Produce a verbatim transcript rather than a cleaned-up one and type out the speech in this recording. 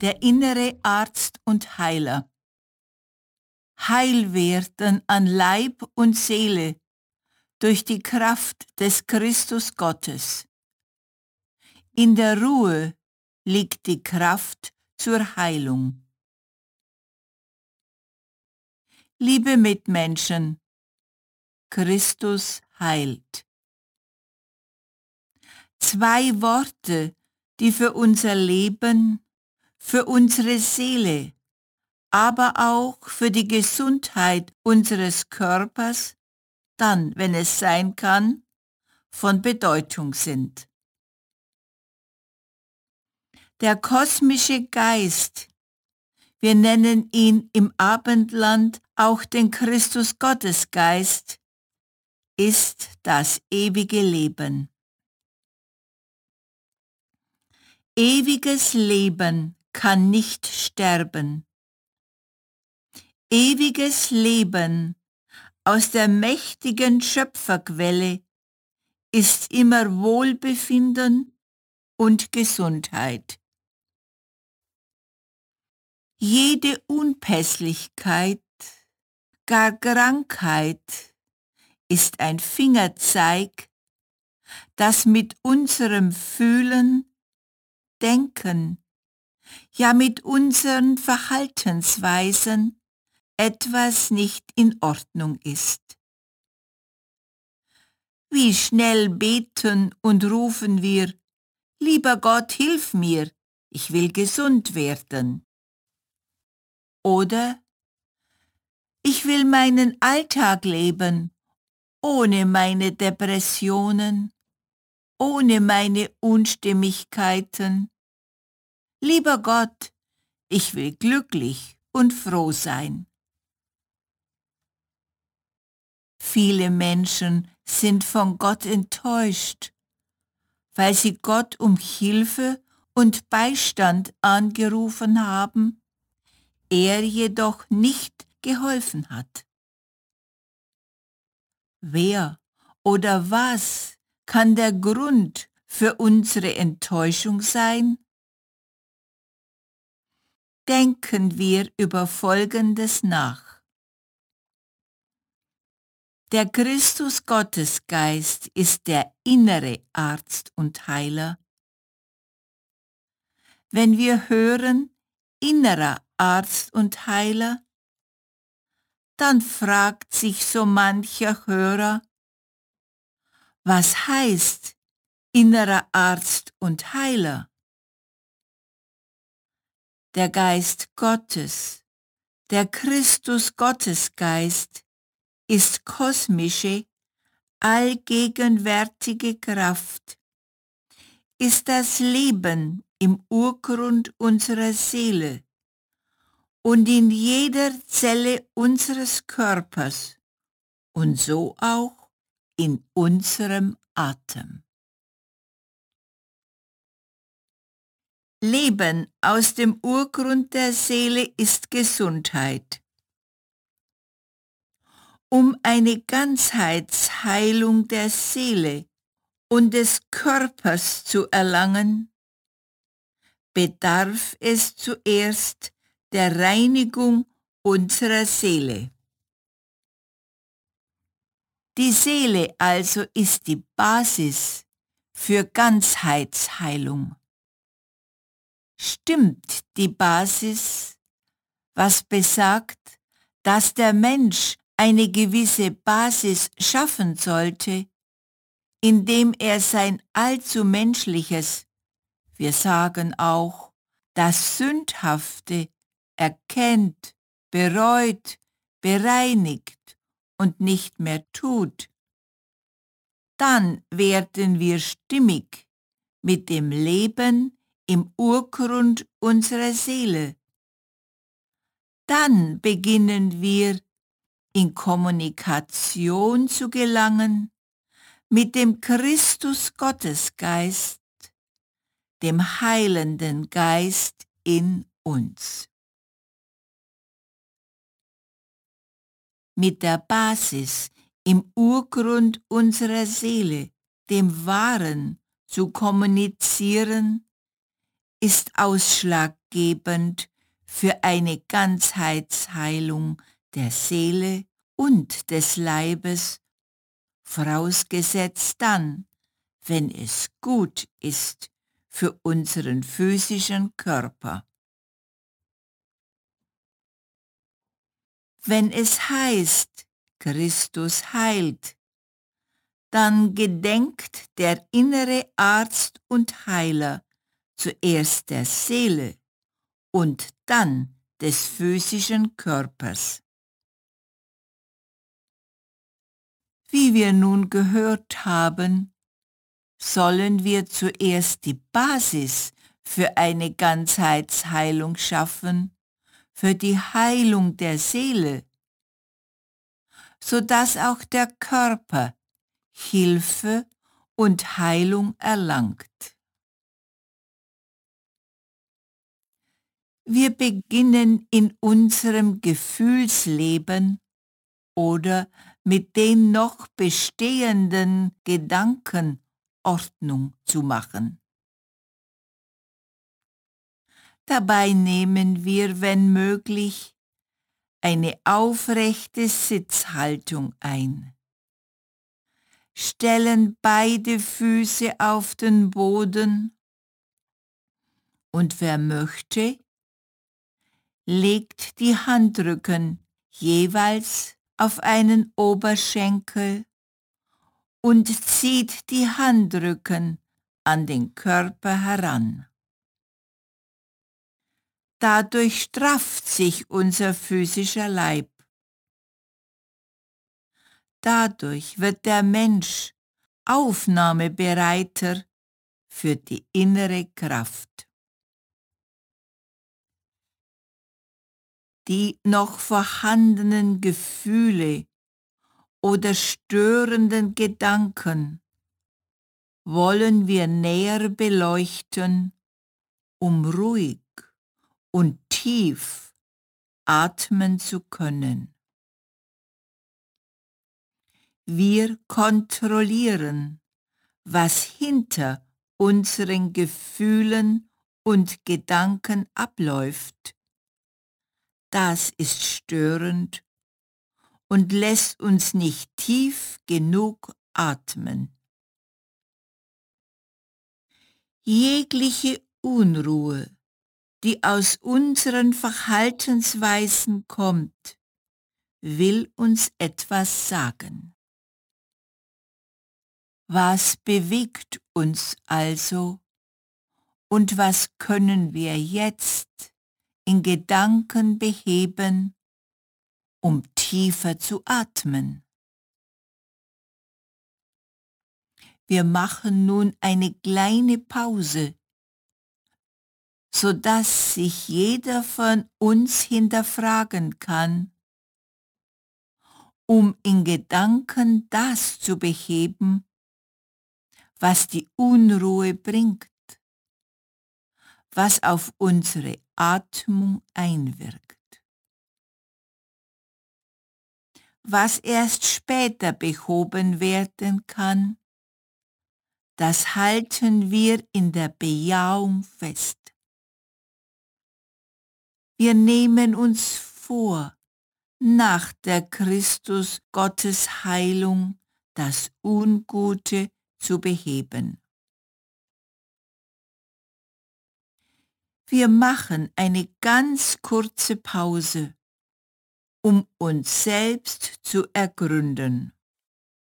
der innere Arzt und Heiler. Heil werden an Leib und Seele durch die Kraft des Christus Gottes. In der Ruhe liegt die Kraft zur Heilung. Liebe Mitmenschen, Christus heilt. Zwei Worte, die für unser Leben, für unsere Seele, aber auch für die Gesundheit unseres Körpers, dann, wenn es sein kann, von Bedeutung sind. Der kosmische Geist, wir nennen ihn im Abendland auch den Christus-Gottes-Geist, ist das ewige Leben. Ewiges Leben kann nicht sterben. Ewiges Leben aus der mächtigen Schöpferquelle ist immer Wohlbefinden und Gesundheit. Jede Unpässlichkeit, gar Krankheit ist ein Fingerzeig, dass mit unserem Fühlen, Denken, ja mit unseren Verhaltensweisen etwas nicht in Ordnung ist. Wie schnell beten und rufen wir: Lieber Gott, hilf mir, ich will gesund werden. Oder: Ich will meinen Alltag leben, ohne meine Depressionen, ohne meine Unstimmigkeiten. Lieber Gott, ich will glücklich und froh sein. Viele Menschen sind von Gott enttäuscht, weil sie Gott um Hilfe und Beistand angerufen haben, er jedoch nicht geholfen hat. Wer oder was kann der Grund für unsere Enttäuschung sein? Denken wir über Folgendes nach. Der Christus-Gottesgeist ist der innere Arzt und Heiler. Wenn wir hören, innerer Arzt und Heiler, dann fragt sich so mancher Hörer: Was heißt innerer Arzt und Heiler? Der Geist Gottes, der Christus-Gottesgeist, ist kosmische, allgegenwärtige Kraft, ist das Leben im Urgrund unserer Seele und in jeder Zelle unseres Körpers und so auch in unserem Atem. Leben aus dem Urgrund der Seele ist Gesundheit. Um eine Ganzheitsheilung der Seele und des Körpers zu erlangen, bedarf es zuerst der Reinigung unserer Seele. Die Seele also ist die Basis für Ganzheitsheilung. Stimmt die Basis, was besagt, dass der Mensch eine gewisse Basis schaffen sollte, indem er sein allzu menschliches, wir sagen auch das Sündhafte, erkennt, bereut, bereinigt und nicht mehr tut, dann werden wir stimmig mit dem Leben im Urgrund unserer Seele. Dann beginnen wir in Kommunikation zu gelangen mit dem Christus-Gottesgeist, dem heilenden Geist in uns. Mit der Basis im Urgrund unserer Seele, dem Wahren, zu kommunizieren, ist ausschlaggebend maßgebend für eine Ganzheitsheilung der Seele und des Leibes, vorausgesetzt dann, wenn es gut ist für unseren physischen Körper. Wenn es heißt, Christus heilt, dann gedenkt der innere Arzt und Heiler zuerst der Seele und dann des physischen Körpers. Wie wir nun gehört haben, sollen wir zuerst die Basis für eine Ganzheitsheilung schaffen, für die Heilung der Seele, sodass auch der Körper Hilfe und Heilung erlangt. Wir beginnen in unserem Gefühlsleben oder mit den noch bestehenden Gedanken Ordnung zu machen. Dabei nehmen wir, wenn möglich, eine aufrechte Sitzhaltung ein, stellen beide Füße auf den Boden und wer möchte, legt die Handrücken jeweils auf einen Oberschenkel und zieht die Handrücken an den Körper heran. Dadurch strafft sich unser physischer Leib. Dadurch wird der Mensch aufnahmebereiter für die innere Kraft. Die noch vorhandenen Gefühle oder störenden Gedanken wollen wir näher beleuchten, um ruhig und tief atmen zu können. Wir kontrollieren, was hinter unseren Gefühlen und Gedanken abläuft. Das ist störend und lässt uns nicht tief genug atmen. Jegliche Unruhe, die aus unseren Verhaltensweisen kommt, will uns etwas sagen. Was bewegt uns also und was können wir jetzt in Gedanken beheben, um tiefer zu atmen? Wir machen nun eine kleine Pause, sodass sich jeder von uns hinterfragen kann, um in Gedanken das zu beheben, was die Unruhe bringt, was auf unsere Atmung einwirkt. Was erst später behoben werden kann, das halten wir in der Bejahung fest. Wir nehmen uns vor, nach der Christus Gottes Heilung das Ungute zu beheben. Wir machen eine ganz kurze Pause, um uns selbst zu ergründen.